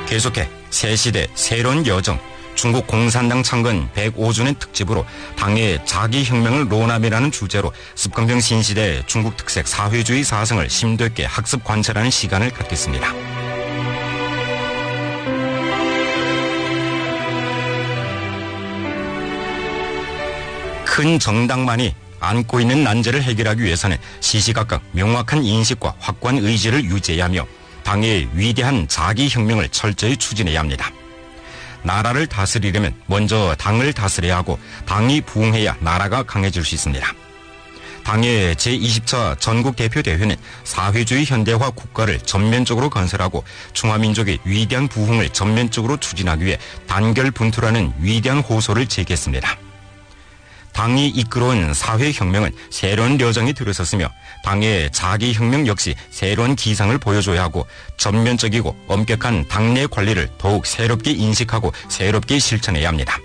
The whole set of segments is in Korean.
계속해 새시대 새로운 여정, 중국 공산당 창건 105주년 특집으로 당의 자기혁명을 논함이라는 주제로 습건평 신시대 중국 특색 사회주의 사상을 심도 있게 학습 관찰하는 시간을 갖겠습니다. 큰 정당만이 안고 있는 난제를 해결하기 위해서는 시시각각 명확한 인식과 확고한 의지를 유지해야 하며 당의 위대한 자기혁명을 철저히 추진해야 합니다. 나라를 다스리려면 먼저 당을 다스려야 하고 당이 부흥해야 나라가 강해질 수 있습니다. 당의 제20차 전국대표대회는 사회주의 현대화 국가를 전면적으로 건설하고 중화민족의 위대한 부흥을 전면적으로 추진하기 위해 단결분투라는 위대한 호소를 제기했습니다. 당이 이끌어온 사회혁명은 새로운 여정이 들어섰으며 당의 자기혁명 역시 새로운 기상을 보여줘야 하고 전면적이고 엄격한 당내 관리를 더욱 새롭게 인식하고 새롭게 실천해야 합니다.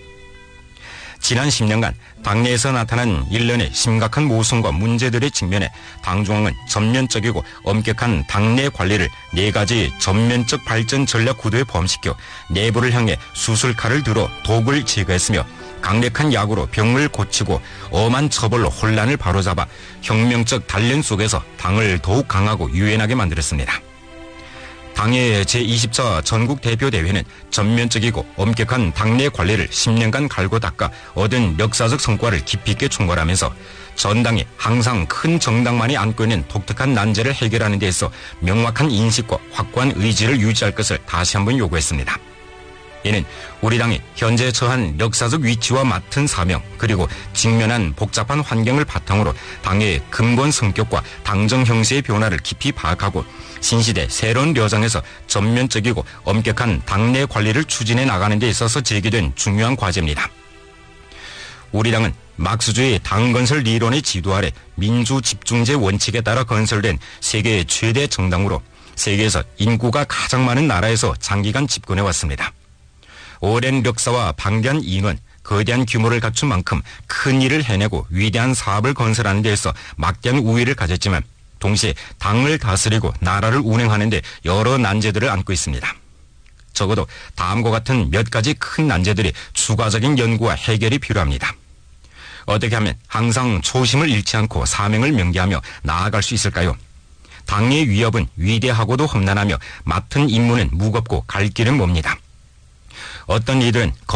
지난 10년간 당내에서 나타난 일련의 심각한 모순과 문제들의 직면에 당중앙은 전면적이고 엄격한 당내 관리를 4가지 전면적 발전 전략 구도에 포함시켜 내부를 향해 수술칼을 들어 독을 제거했으며 강력한 약으로 병을 고치고 엄한 처벌로 혼란을 바로잡아 혁명적 단련 속에서 당을 더욱 강하고 유연하게 만들었습니다. 당의 제20차 전국대표대회는 전면적이고 엄격한 당내 관리를 10년간 갈고 닦아 얻은 역사적 성과를 깊이 있게 총괄하면서 전당이 항상 큰 정당만이 안고 있는 독특한 난제를 해결하는 데 있어 명확한 인식과 확고한 의지를 유지할 것을 다시 한번 요구했습니다. 이는 우리 당이 현재 처한 역사적 위치와 맡은 사명 그리고 직면한 복잡한 환경을 바탕으로 당의 근본 성격과 당정 형세의 변화를 깊이 파악하고 신시대 새로운 여정에서 전면적이고 엄격한 당내 관리를 추진해 나가는 데 있어서 제기된 중요한 과제입니다. 우리 당은 막스주의 당건설 리론의 지도 아래 민주집중제 원칙에 따라 건설된 세계 최대 정당으로 세계에서 인구가 가장 많은 나라에서 장기간 집권해왔습니다. 오랜 역사와 방대한 인원, 거대한 규모를 갖춘 만큼 큰 일을 해내고 위대한 사업을 건설하는 데에서 막대한 우위를 가졌지만 동시에 당을 다스리고 나라를 운행하는 데 여러 난제들을 안고 있습니다. 적어도 다음과 같은 몇 가지 큰 난제들이 추가적인 연구와 해결이 필요합니다. 어떻게 하면 항상 초심을 잃지 않고 사명을 명기하며 나아갈 수 있을까요? 당의 위협은 위대하고도 험난하며 맡은 임무는 무겁고 갈 길은 멉니다. 어떤 이들은